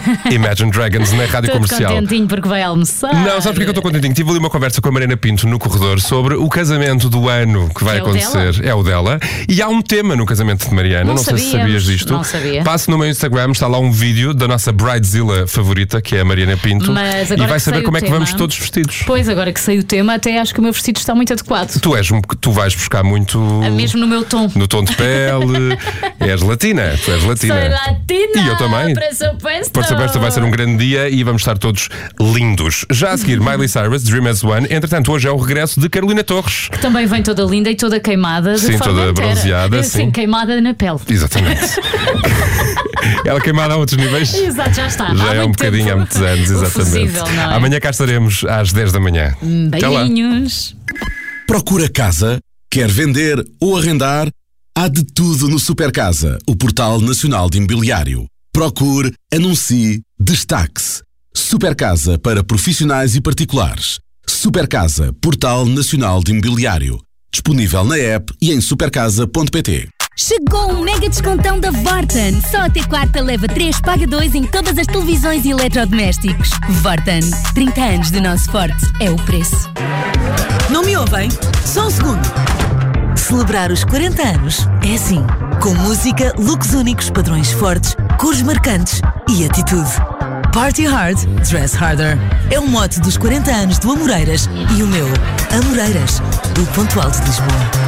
Imagine Dragons na rádio Todo comercial. contentinho porque vai almoçar. Não, sabes porque eu estou contentinho? Tive ali uma conversa com a Mariana Pinto no corredor sobre o casamento do ano que vai É o acontecer. dela? É o dela. E há um tema no casamento de Mariana. Não sei se sabíamos, sabias disto. não sabia. Passe no meu Instagram, está lá um vídeo da nossa bridezilla favorita, que é a Mariana Pinto. Mas E agora vai que saber sei como o é que tema- vamos todos vestidos. Pois, agora que sei o tema, até acho que o meu vestido está muito adequado. Tu vais buscar muito. Mesmo no meu tom. No tom de pele. És latina. Tu és latina. Sou latina. E eu também. Pressupuesto. Por supuesto, vai ser um grande dia e vamos estar todos lindos. Já a seguir, Miley Cyrus, Dream as One. Entretanto, hoje é o regresso de Carolina Torres. Que também vem toda linda e toda queimada. De Sim, forma toda inteira. bronzeada, sim. Queimada na pele. Exatamente. Ela queimada a outros níveis. Exato, já está. Já Há é um muito bocadinho tempo. há muitos anos, O exatamente. fusível, não é? Amanhã cá estaremos às 10 da manhã. Até lá. Beijinhos. Procura casa? Quer vender ou arrendar? Há de tudo no Supercasa, o portal nacional de imobiliário. Procure, anuncie, destaque-se. Supercasa para profissionais e particulares. Supercasa, portal nacional de imobiliário. Disponível na app e em supercasa.pt. Chegou um mega descontão da Vorten. Só até quarta leva 3, paga 2 em todas as televisões e eletrodomésticos. Vorten, 30 anos de nosso forte é o preço. Não me ouvem? Só um segundo. Celebrar os 40 anos é assim, com música, looks únicos, padrões fortes, cores marcantes e atitude. Party hard, dress harder. É o mote dos 40 anos do Amoreiras e o meu, Amoreiras, o ponto alto de Lisboa.